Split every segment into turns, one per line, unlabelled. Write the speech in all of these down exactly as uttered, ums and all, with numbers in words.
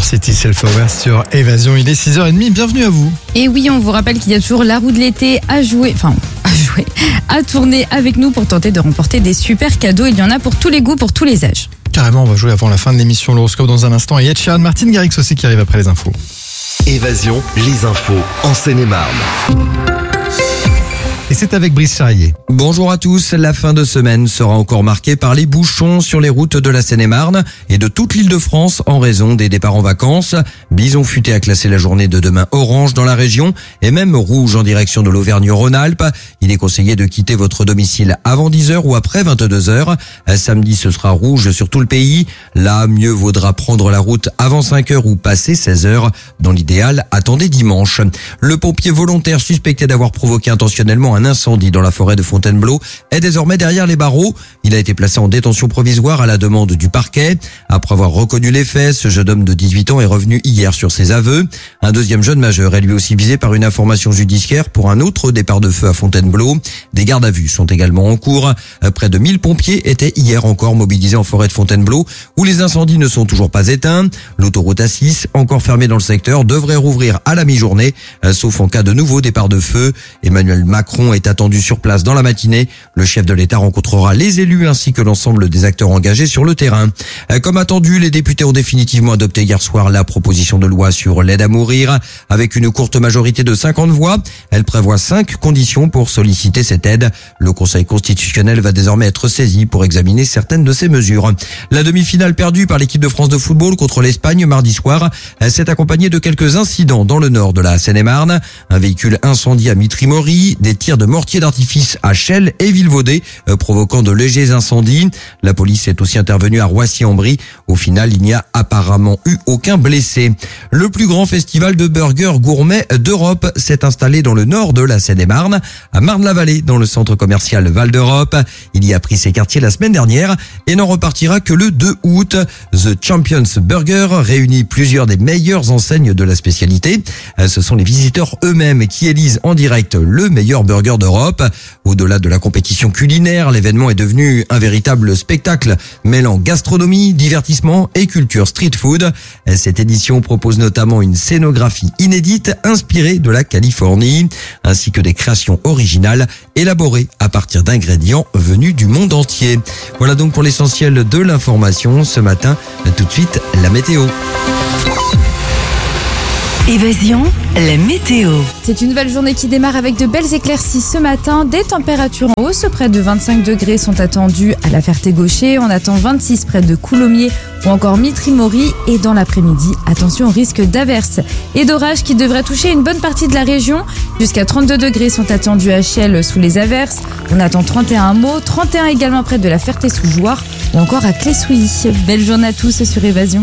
City Self-Aware sur Évasion. Il est six heures trente, bienvenue à vous.
Et oui, on vous rappelle qu'il y a toujours la roue de l'été à jouer, enfin à jouer, à tourner avec nous pour tenter de remporter des super cadeaux. Il y en a pour tous les goûts, pour tous les âges.
Carrément, on va jouer avant la fin de l'émission. L'horoscope dans un instant. Et Ed Sheeran, Martin Garrix aussi qui arrive après les infos.
Évasion, les infos en Seine-et-Marne.
Et c'est avec Brice Charrier.
Bonjour à tous. La fin de semaine sera encore marquée par les bouchons sur les routes de la Seine-et-Marne et de toute l'Île-de-France en raison des départs en vacances. Bison Futé a classé la journée de demain orange dans la région et même rouge en direction de l'Auvergne-Rhône-Alpes. Il est conseillé de quitter votre domicile avant dix heures ou après vingt-deux heures. Samedi, ce sera rouge sur tout le pays. Là, mieux vaudra prendre la route avant cinq heures ou passer seize heures. Dans l'idéal, attendez dimanche. Le pompier volontaire suspecté d'avoir provoqué intentionnellement un incendie dans la forêt de Fontainebleau est désormais derrière les barreaux. Il a été placé en détention provisoire à la demande du parquet. Après avoir reconnu les faits, ce jeune homme de dix-huit ans est revenu hier sur ses aveux. Un deuxième jeune majeur est lui aussi visé par une information judiciaire pour un autre départ de feu à Fontainebleau. Des gardes à vue sont également en cours. Près de mille pompiers étaient hier encore mobilisés en forêt de Fontainebleau où les incendies ne sont toujours pas éteints. L'autoroute A six, encore fermée dans le secteur, devrait rouvrir à la mi-journée, sauf en cas de nouveau départ de feu. Emmanuel Macron est attendu sur place dans la matinée. Le chef de l'État rencontrera les élus ainsi que l'ensemble des acteurs engagés sur le terrain. Comme attendu, les députés ont définitivement adopté hier soir la proposition de loi sur l'aide à mourir. Avec une courte majorité de cinquante voix, elle prévoit cinq conditions pour solliciter cette aide. Le Conseil constitutionnel va désormais être saisi pour examiner certaines de ces mesures. La demi-finale perdue par l'équipe de France de football contre l'Espagne mardi soir s'est accompagnée de quelques incidents dans le nord de la Seine-et-Marne. Un véhicule incendié à Mitry-Mory, des tirs de mortiers d'artifice à Chelles et Vilvoday, euh, provoquant de légers incendies. La police est aussi intervenue à Roissy-en-Brie. Au final, il n'y a apparemment eu aucun blessé. Le plus grand festival de burgers gourmets d'Europe s'est installé dans le nord de la Seine-et-Marne, à Marne-la-Vallée, dans le centre commercial Val d'Europe. Il y a pris ses quartiers la semaine dernière et n'en repartira que le deux août. The Champions Burger réunit plusieurs des meilleures enseignes de la spécialité. Ce sont les visiteurs eux-mêmes qui élisent en direct le meilleur burger d'Europe. Au-delà de la compétition culinaire, l'événement est devenu un véritable spectacle mêlant gastronomie, divertissement et culture street food. Cette édition propose notamment une scénographie inédite inspirée de la Californie, ainsi que des créations originales élaborées à partir d'ingrédients venus du monde entier. Voilà donc pour l'essentiel de l'information ce matin. Tout de suite, la météo.
Évasion, la météo.
C'est une nouvelle journée qui démarre avec de belles éclaircies ce matin. Des températures en hausse, près de vingt-cinq degrés sont attendues à la Ferté-Gaucher. On attend vingt-six près de Coulommiers ou encore Mitry-Mory. Et dans l'après-midi, attention au risque d'averses et d'orages qui devraient toucher une bonne partie de la région. Jusqu'à trente-deux degrés sont attendus à Chelles sous les averses. On attend trente et un à Meaux, trente et un également près de la Ferté-sous-Jouarre ou encore à Clé-Souilly. Belle journée à tous sur Évasion.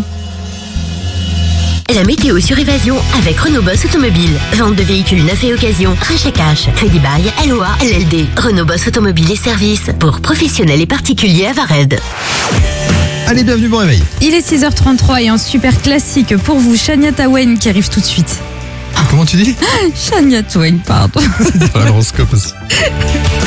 La météo sur Évasion avec Renault Boss Automobile. Vente de véhicules neufs et occasion, rachat cash, crédit bail, L O A, L L D. Renault Boss Automobile et services pour professionnels et particuliers à Vared.
Allez, bienvenue, bon réveil.
Il est six heures trente-trois et un super classique pour vous, Shania Twain qui arrive tout de suite.
Comment tu dis?
Shania Twain, pardon.
Dans l'horoscope aussi.